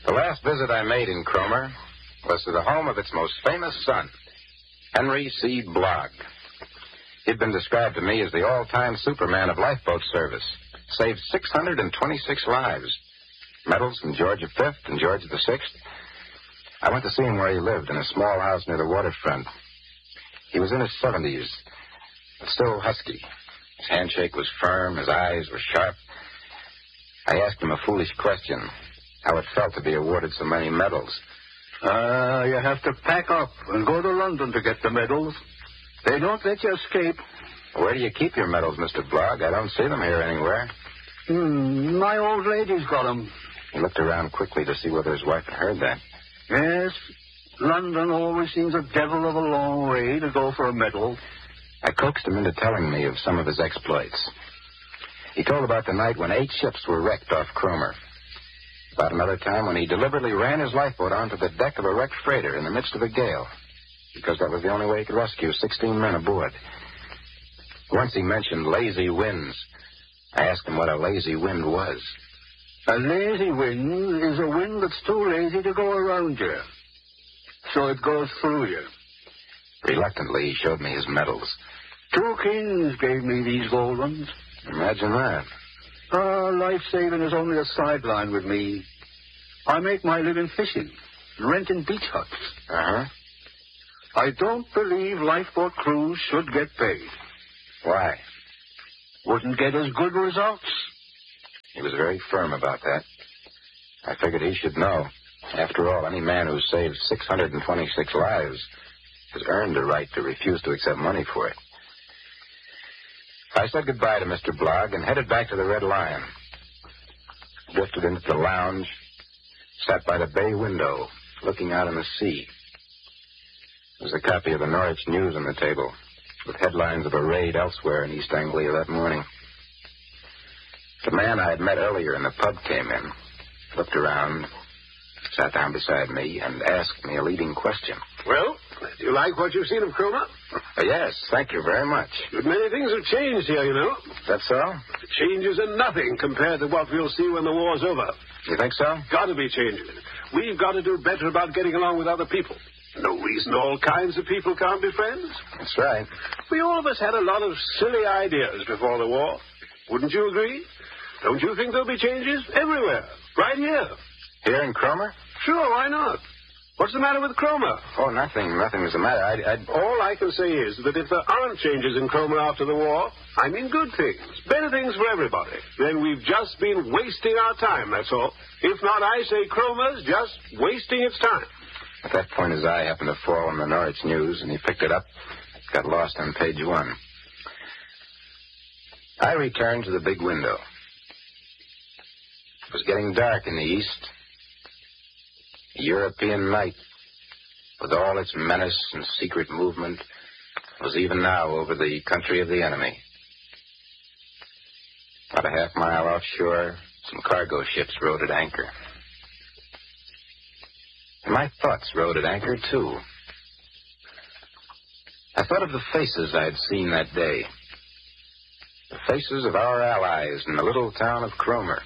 The last visit I made in Cromer was to the home of its most famous son, Henry C. Blogg. He'd been described to me as the all-time Superman of lifeboat service. Saved 626 lives. Medals from George V and George VI. I went to see him where he lived, in a small house near the waterfront. He was in his 70s, but still husky. His handshake was firm, his eyes were sharp. I asked him a foolish question, how it felt to be awarded so many medals. You have to pack up and go to London to get the medals. They don't let you escape. Where do you keep your medals, Mr. Blogg? I don't see them here anywhere. My old lady's got them. He looked around quickly to see whether his wife had heard that. Yes, London always seems a devil of a long way to go for a medal. I coaxed him into telling me of some of his exploits. He told about the night when 8 ships were wrecked off Cromer. About another time when he deliberately ran his lifeboat onto the deck of a wrecked freighter in the midst of a gale, because that was the only way he could rescue 16 men aboard. Once he mentioned lazy winds. I asked him what a lazy wind was. A lazy wind is a wind that's too lazy to go around you, so it goes through you. Reluctantly, he showed me his medals. 2 kings gave me these gold ones. Imagine that. Life-saving is only a sideline with me. I make my living fishing, renting beach huts. Uh-huh. I don't believe lifeboat crews should get paid. Why? Wouldn't get as good results. He was very firm about that. I figured he should know. After all, any man who saved 626 lives has earned the right to refuse to accept money for it. I said goodbye to Mr. Blogg and headed back to the Red Lion. Drifted into the lounge, sat by the bay window, looking out on the sea. There was a copy of the Norwich News on the table, with headlines of a raid elsewhere in East Anglia that morning. The man I had met earlier in the pub came in, looked around, sat down beside me, and asked me a leading question. Well, do you like what you've seen of Cromer? Yes, thank you very much. But many things have changed here, you know. That so? The changes are nothing compared to what we'll see when the war's over. You think so? Got to be changes. We've got to do better about getting along with other people. No reason all kinds of people can't be friends. That's right. We all of us had a lot of silly ideas before the war. Wouldn't you agree? Don't you think there'll be changes? Everywhere. Right here. Here in Cromer? Sure, why not? What's the matter with Cromer? Oh, nothing. Nothing's the matter. All I can say is that if there aren't changes in Cromer after the war, I mean good things, better things for everybody, then we've just been wasting our time, that's all. If not, I say Cromer's just wasting its time. At that point, his eye happened to fall on the Norwich News, and he picked it up, got lost on page 1. I returned to the big window. It was getting dark in the east. The European night, with all its menace and secret movement, was even now over the country of the enemy. About a half-mile offshore, some cargo ships rode at anchor. And my thoughts rode at anchor, too. I thought of the faces I had seen that day. The faces of our allies in the little town of Cromer.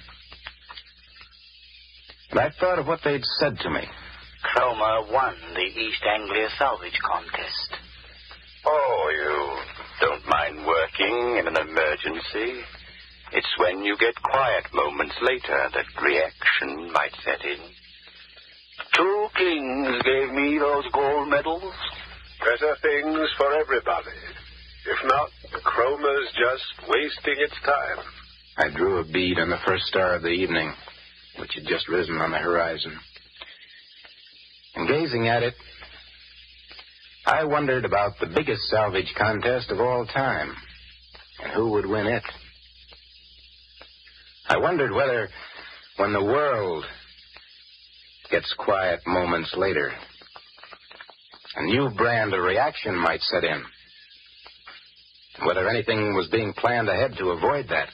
And I thought of what they'd said to me. Cromer won the East Anglia salvage contest. Oh, you don't mind working in an emergency? It's when you get quiet moments later that reaction might set in. 2 kings gave me those gold medals. Better things for everybody. If not, Cromer's just wasting its time. I drew a bead on the first star of the evening, which had just risen on the horizon. And gazing at it, I wondered about the biggest salvage contest of all time, and who would win it. I wondered whether, when the world gets quiet moments later, a new brand of reaction might set in, and whether anything was being planned ahead to avoid that.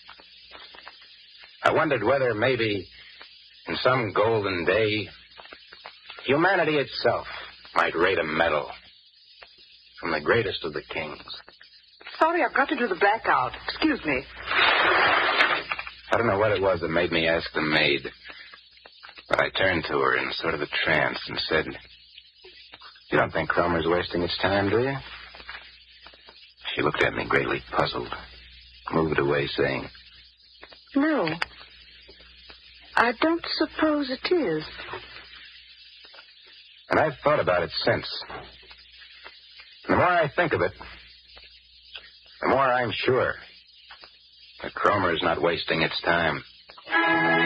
I wondered whether maybe, in some golden day, humanity itself might rate a medal from the greatest of the kings. Sorry, I've got to do the blackout. Excuse me. I don't know what it was that made me ask the maid. But I turned to her in sort of a trance and said, "You don't think Cromer's wasting its time, do you?" She looked at me greatly puzzled, moved away, saying, No. I don't suppose it is. And I've thought about it since. The more I think of it, the more I'm sure that Cromer's not wasting its time.